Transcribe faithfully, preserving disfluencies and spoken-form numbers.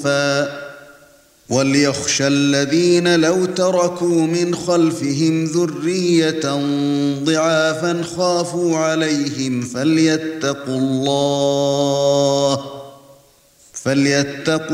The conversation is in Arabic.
وَلْيَخْشَ الَّذِينَ لَوْ تَرَكُوا مِنْ خَلْفِهِمْ ذُرِّيَّةً ضِعَافًا خَافُوا عَلَيْهِمْ فَلْيَتَّقُوا اللَّهَ فَلْيَتَّقُوا